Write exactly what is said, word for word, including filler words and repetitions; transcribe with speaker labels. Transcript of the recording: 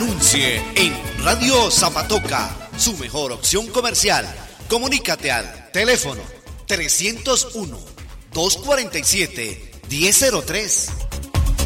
Speaker 1: Anuncie en Radio Zapatoca, su mejor opción comercial. Comunícate al teléfono trescientos uno, doscientos cuarenta y siete, diez cero tres.